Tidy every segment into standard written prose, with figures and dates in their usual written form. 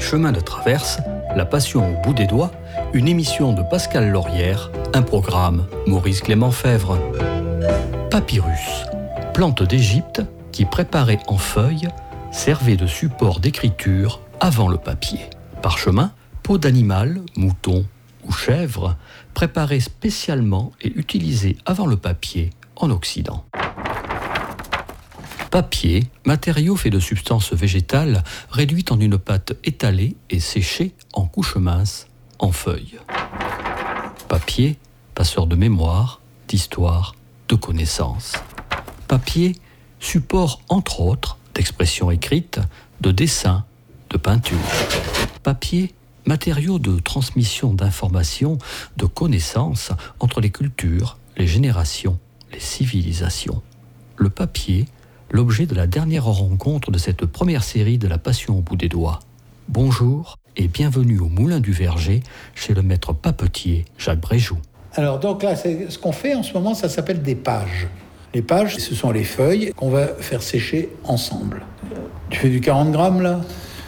Chemin de traverse, La Passion au bout des doigts, une émission de Pascal Laurière, un programme Maurice Clément Fèvre. Papyrus, plante d'Égypte qui, préparée en feuilles, servait de support d'écriture avant le papier. Parchemin, peau d'animal, mouton ou chèvre, préparé spécialement et utilisé avant le papier en Occident. Papier, matériau fait de substances végétales réduites en une pâte étalée et séchée en couches minces, en feuilles. Papier, passeur de mémoire, d'histoire, de connaissances. Papier, support entre autres d'expressions écrites, de dessins, de peinture. Papier, matériau de transmission d'informations, de connaissances entre les cultures, les générations, les civilisations. Le papier, l'objet de la dernière rencontre de cette première série de La Passion au bout des doigts. Bonjour et bienvenue au Moulin du Verger chez le maître papetier Jacques Bréjoux. Alors donc là, ce qu'on fait en ce moment, ça s'appelle des pages. Les pages, ce sont les feuilles qu'on va faire sécher ensemble. Tu fais du 40 grammes là ?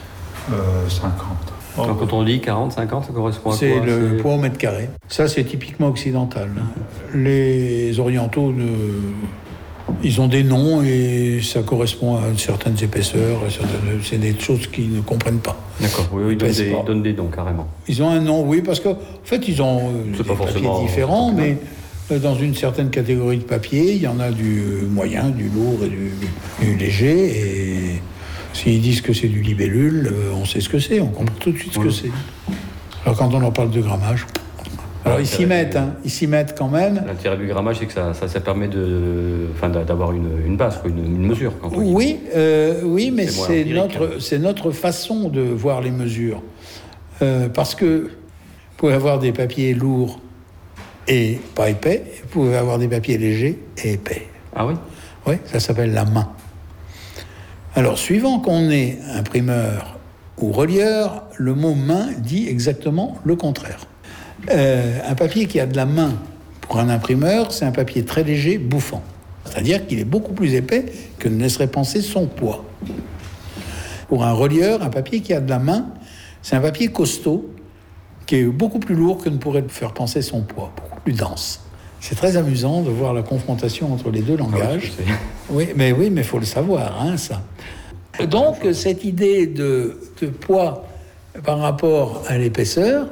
50. Alors, quand on dit 40, 50, ça correspond à quoi ? C'est le poids au mètre carré. Ça, c'est typiquement occidental. Les orientaux, ils ont des noms et ça correspond à certaines épaisseurs. C'est des choses qu'ils ne comprennent pas. D'accord, oui, ils donnent des noms carrément. Ils ont un nom, oui, parce qu'en fait, ils ont des papiers différents, mais dans une certaine catégorie de papier, il y en a du moyen, du lourd et du léger. Et s'ils disent que c'est du libellule, on sait ce que c'est, on comprend tout de suite ce que c'est. Alors quand on en parle de grammage, alors ils s'y mettent quand même. L'intérêt du grammage, c'est que ça permet d'avoir une base, une mesure. Quand on oui, mais c'est notre façon de voir les mesures. Parce que vous pouvez avoir des papiers lourds et pas épais, vous pouvez avoir des papiers légers et épais. Ah oui ? Oui, ça s'appelle la main. Alors, suivant qu'on est imprimeur ou relieur, le mot main dit exactement le contraire. Un papier qui a de la main pour un imprimeur, c'est un papier très léger, bouffant. C'est-à-dire qu'il est beaucoup plus épais que ne laisserait penser son poids. Pour un relieur, un papier qui a de la main, c'est un papier costaud, qui est beaucoup plus lourd que ne pourrait faire penser son poids, beaucoup plus dense. C'est très amusant de voir la confrontation entre les deux langages. Oui, mais il faut le savoir, ça. Donc, cette idée de poids par rapport à l'épaisseur,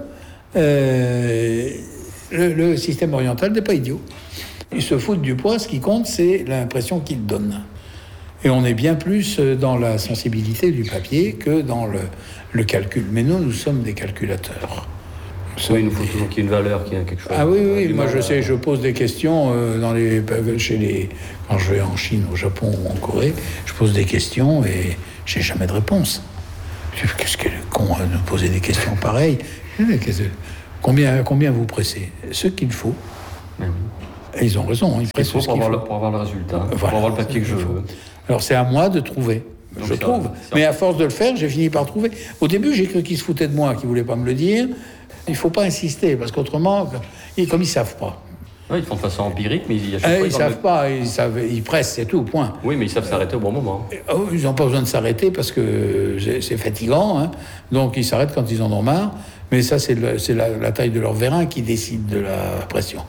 le système oriental n'est pas idiot. Ils se foutent du poids, ce qui compte, c'est l'impression qu'ils donnent. Et on est bien plus dans la sensibilité du papier que dans le calcul. Mais nous sommes des calculateurs. Oui, il nous faut toujours qu'il y ait une valeur, qu'il y ait quelque chose. Ah oui, moi je sais, je pose des questions quand je vais en Chine, au Japon ou en Corée, je pose des questions et j'ai jamais de réponse. Qu'est-ce qu'elle est con de poser des questions pareilles. Combien vous pressez ? Ce qu'il faut. Et ils ont raison, ils pressent ce qu'il faut. Pour avoir le résultat, pour avoir le papier que je veux. Alors c'est à moi de trouver. Je trouve. Mais à force de le faire, j'ai fini par trouver. Au début, j'ai cru qu'ils se foutaient de moi, qu'ils ne voulaient pas me le dire. Il ne faut pas insister, parce qu'autrement, comme ils ne savent pas. Oui, ils font de façon empirique, mais ils ne savent pas, ils pressent, c'est tout, point. Oui, mais ils savent s'arrêter au bon moment. Ils n'ont pas besoin de s'arrêter parce que c'est fatigant, donc ils s'arrêtent quand ils en ont marre. Mais ça, c'est la taille de leur vérin qui décide de la pression.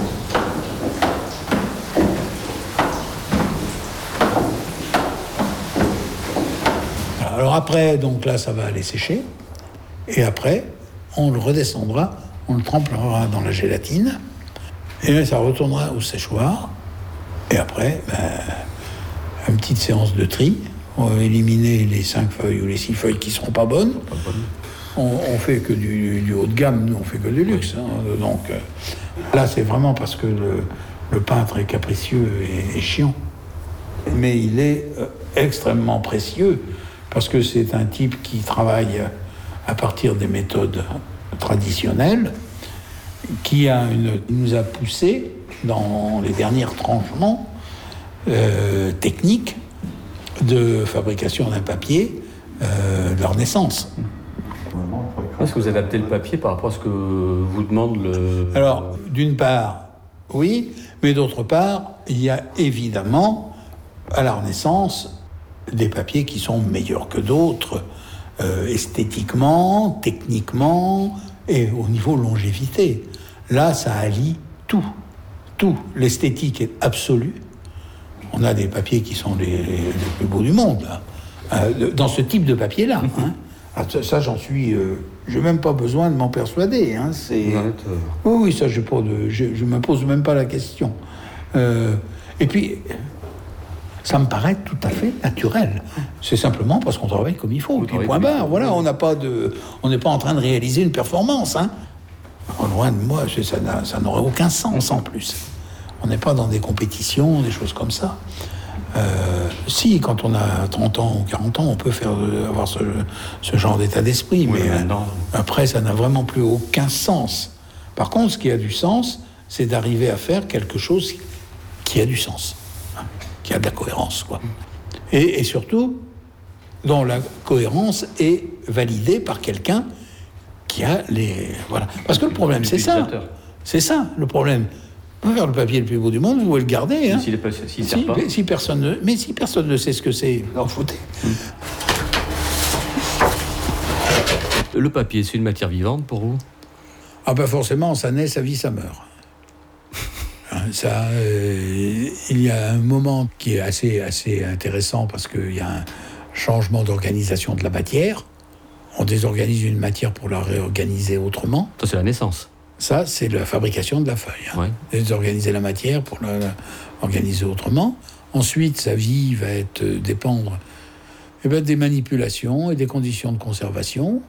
Alors après, donc là, ça va aller sécher. Et après, on le redescendra, on le trempera dans la gélatine, et là, ça retournera au séchoir. Et après, une petite séance de tri. On va éliminer les 5 feuilles ou les 6 feuilles qui ne seront pas bonnes. On fait que du haut de gamme, nous, on fait que du luxe. Donc là, c'est vraiment parce que le peintre est capricieux et chiant. Mais il est extrêmement précieux, parce que c'est un type qui travaille à partir des méthodes traditionnelles, qui nous a poussé dans les derniers tranchements techniques de fabrication d'un papier de leur naissance. Est-ce que vous adaptez le papier par rapport à ce que vous demande le... Alors, d'une part, oui, mais d'autre part, il y a évidemment, à la Renaissance, des papiers qui sont meilleurs que d'autres. esthétiquement, techniquement et au niveau longévité. Là, ça allie tout. Tout. L'esthétique est absolue. On a des papiers qui sont les plus beaux du monde, là. Dans ce type de papier-là. Hein. Ça, j'en suis... j'ai même pas besoin de m'en persuader. Hein. Oui, ça, je ne me pose même pas la question. Et puis, ça me paraît tout à fait naturel. C'est simplement parce qu'on travaille comme il faut. Et puis, point barre. Voilà, on n'est pas en train de réaliser une performance. Hein. Loin de moi, ça n'aurait aucun sens en plus. On n'est pas dans des compétitions, des choses comme ça. Si, quand on a 30 ans ou 40 ans, on peut avoir ce genre d'état d'esprit, oui, mais après, ça n'a vraiment plus aucun sens. Par contre, ce qui a du sens, c'est d'arriver à faire quelque chose qui a du sens, hein, qui a de la cohérence, quoi. Et surtout, dont la cohérence est validée par quelqu'un qui a les... Voilà. Parce que le problème, c'est ça. C'est ça, le problème. On peut faire le papier le plus beau du monde, vous pouvez le garder. Hein. Si personne ne sait ce que c'est, en foutez. Le papier, c'est une matière vivante pour vous ? Ah ben forcément, ça naît, ça vit, ça meurt. Il y a un moment qui est assez intéressant parce qu'il y a un changement d'organisation de la matière. On désorganise une matière pour la réorganiser autrement. Ça, c'est la naissance. Ça, c'est la fabrication de la feuille. Hein. Ouais. Désorganiser la matière pour l'organiser autrement. Ensuite, sa vie va dépendre des manipulations et des conditions de conservation.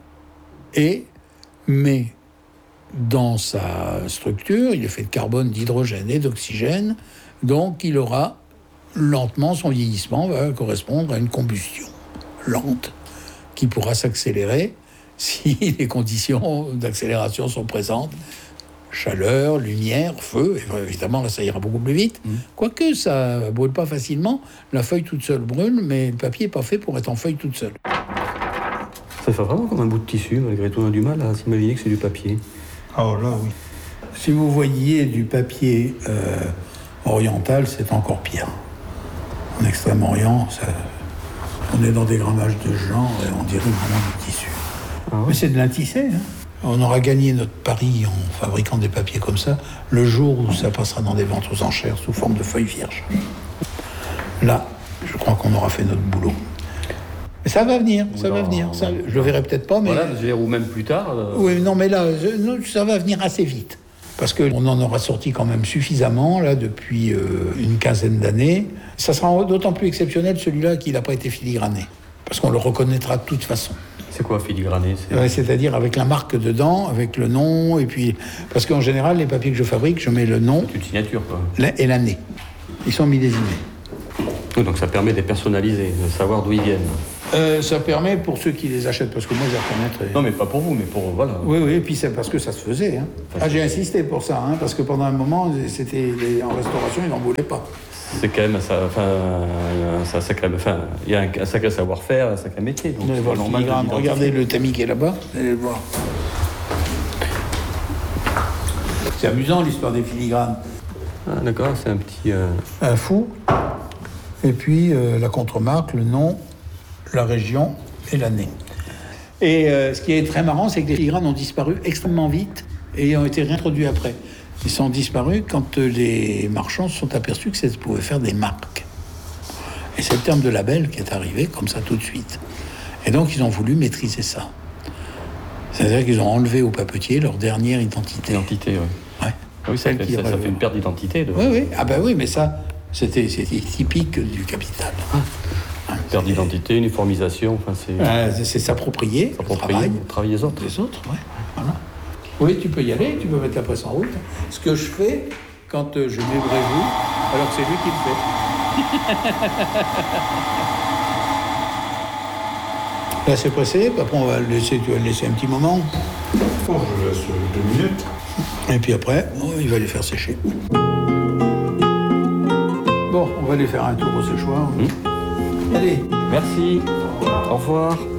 Mais dans sa structure, il est fait de carbone, d'hydrogène et d'oxygène. Donc, il aura lentement, son vieillissement va correspondre à une combustion lente qui pourra s'accélérer si les conditions d'accélération sont présentes. Chaleur, lumière, feu, et évidemment, là, ça ira beaucoup plus vite. Quoique, ça ne brûle pas facilement. La feuille toute seule brûle, mais le papier n'est pas fait pour être en feuille toute seule. Ça fait vraiment comme un bout de tissu, malgré tout. On a du mal à s'imaginer que c'est du papier. Oh là, oui. Si vous voyiez du papier oriental, c'est encore pire. En Extrême-Orient, on est dans des grammages de ce genre et on dirait vraiment du tissu. Ah ouais. Mais c'est de l'intissé, hein. On aura gagné notre pari en fabriquant des papiers comme ça le jour où ça passera dans des ventes aux enchères sous forme de feuilles vierges. Là, je crois qu'on aura fait notre boulot. Mais ça va venir, ça va venir. Ça, je le verrai peut-être pas, mais... Voilà, ou même plus tard... Oui, non, mais là, ça va venir assez vite. Parce qu'on en aura sorti quand même suffisamment, là, depuis une quinzaine d'années. Ça sera d'autant plus exceptionnel, celui-là, qu'il n'a pas été filigrané. Parce qu'on le reconnaîtra de toute façon. C'est quoi, filigrané ? C'est-à-dire avec la marque dedans, avec le nom, et puis... Parce qu'en général, les papiers que je fabrique, je mets le nom... C'est une signature, quoi. Et l'année. Ils sont millésimés. Oui, donc ça permet de les personnaliser, de savoir d'où ils viennent. Ça permet pour ceux qui les achètent, parce que moi, je les reconnaîtrais. Non, mais pas pour vous, mais pour... Voilà. Oui, et puis c'est parce que ça se faisait. Hein. J'ai insisté pour ça, hein, parce que pendant un moment, en restauration, ils n'en voulaient pas. C'est quand même il y a un sacré savoir-faire, un sacré métier. Donc c'est normal. Regardez le tamis qui est là-bas, allez le voir. C'est amusant l'histoire des filigranes. Ah d'accord, c'est un petit... Un fou, et puis la contremarque, le nom, la région et l'année. Et ce qui est très marrant, c'est que les filigranes ont disparu extrêmement vite et ont été réintroduits après. Ils sont disparus quand les marchands se sont aperçus que ça pouvait faire des marques. Et c'est le terme de label qui est arrivé comme ça tout de suite. Et donc ils ont voulu maîtriser ça. C'est-à-dire qu'ils ont enlevé au papetier leur dernière identité. Identité, oui. Ouais. Oui, ça fait une perte d'identité. Oui. Ah ben oui, mais ça, c'était typique du capital. Perte d'identité, uniformisation, enfin c'est s'approprier le travail. Travailler les autres. Les autres, ouais. Voilà. Oui, tu peux y aller, tu peux mettre la presse en route. Ce que je fais quand je mets Brévoux, alors que c'est lui qui le fait. Là, c'est pressé, après on va le laisser, tu vas le laisser un petit moment. Oh, je laisse 2 minutes. Et puis après, il va les faire sécher. Bon, on va aller faire un tour au séchoir. Allez. Merci. Au revoir.